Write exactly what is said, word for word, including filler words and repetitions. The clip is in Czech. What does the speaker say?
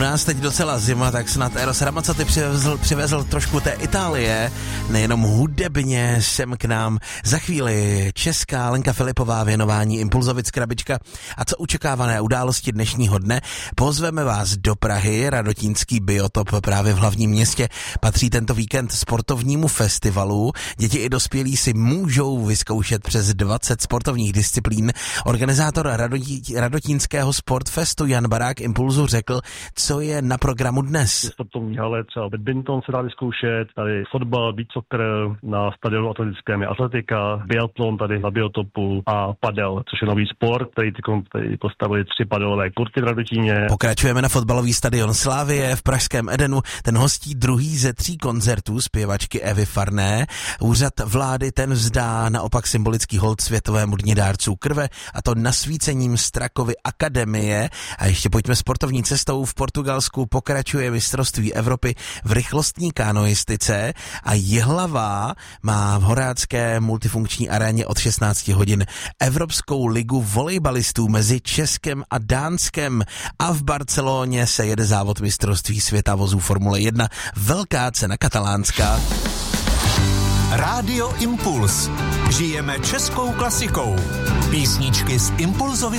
nás teď docela zima, tak snad Eros Ramazzotti přivezl, přivezl trošku té Itálie, nejenom hudebně sem k nám. Za chvíli česká Lenka Filipová, věnování Impulzovic krabička a co očekávané události dnešního dne. Pozveme vás do Prahy, Radotínský biotop právě v hlavním městě patří tento víkend sportovnímu festivalu. Děti i dospělí si můžou vyzkoušet přes dvacet sportovních disciplín. Organizátor Radotí, Radotínského Sportfestu Jan Barák Impulzu řekl, co je na programu dnes. V sportovní hale třeba badminton se dá vyzkoušet, tady fotbal, beach soccer, na stadionu atletickém je atletika, biatlon tady na biotopu a padel, což je nový sport, který tady postavili tři padelové kurty v Radotíně. Pokračujeme na fotbalový stadion Slavie v pražském Edenu. Ten hostí druhý ze tří koncertů zpěvačky Evy Farné. Úřad vlády ten vzdá naopak symbolický hold světovému dni dárců krve, a to nasvícením Strakovy akademie. A ještě pojďme sportovní cestou. V Portugalsku pokračuje mistrovství Evropy v rychlostní kanoistice a Jihlava má v Horácké multifunkční aréně od šestnáct hodin Evropskou ligu volejbalistů mezi Českem a Dánskem a v Barceloně se jede závod mistrovství světa vozů Formule jedna. Velká cena katalánská. Rádio Impuls. Žijeme českou klasikou. Písničky z Impulzovy